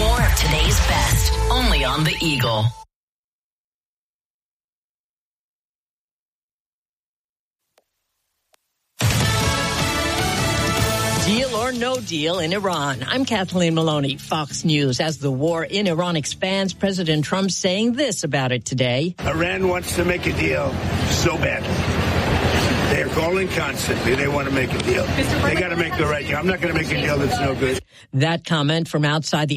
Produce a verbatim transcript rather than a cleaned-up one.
More of today's best, only on The Eagle. Deal or no deal in Iran. I'm Kathleen Maloney, Fox News. As the war in Iran expands, President Trump saying this about it today. Iran wants to make a deal so badly. They're calling constantly. They want to make a deal. They got to make the right deal. I'm not going to make a deal that's no good. That comment from outside the